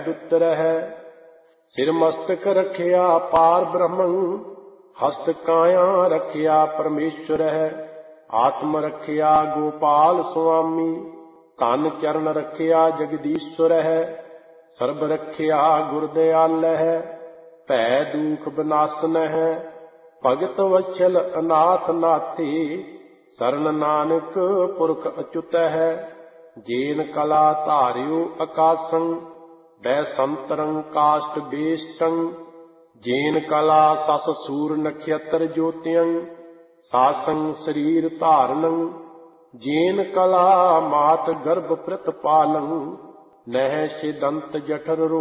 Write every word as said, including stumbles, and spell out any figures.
ਦੁੱਤਰ ਹੈ। ਸਿਰ ਮਸਤਕ ਰੱਖਿਆ ਪਾਰ ਬ੍ਰਹਮੰ, ਹਸਤ ਕਾਇਆ ਰੱਖਿਆ ਪਰਮੇਸ਼ਵਰ ਹੈ। ਆਤਮ ਰੱਖਿਆ ਗੋਪਾਲ ਸੁਆਮੀ, ਧਨ ਚਰਨ ਰੱਖਿਆ ਜਗਦੀਸ਼ਵਰ ਹੈ। ਸਰਬ ਰੱਖਿਆ ਗੁਰ ਦਿਆਲ ਹੈ, ਭੈ ਦੂਖ ਬਨਾਸਨ ਹੈ। ਭਗਤ ਵਛਲ ਅਨਾਥ ਨਾਥੀ, ਸਰਨ ਨਾਨਕ ਪੁਰਖ ਅਚੁਤ ਹੈ। ਜੇਨ ਕਲਾ ਧਾਰਿਓ ਆਕਾਸੰ, ਬੈ ਸੰਤਰੰ ਕਾਸ਼ਟ ਬੇਸ਼ਟੰ। ਜੇਨ ਕਲਾ ਸਸ ਸੂਰ ਨਖਯਤਰ ਜੋਤਿਯੰ, ਸਾਸੰ ਸਰੀਰ ਧਾਰਨੰ। ਜੇਨ ਕਲਾ ਮਾਤ ਗਰਭ ਪ੍ਰਤ ਪਾਲੰ, ਨਹਿ ਸਿਦੰਤ ਜਠਰ ਰੋ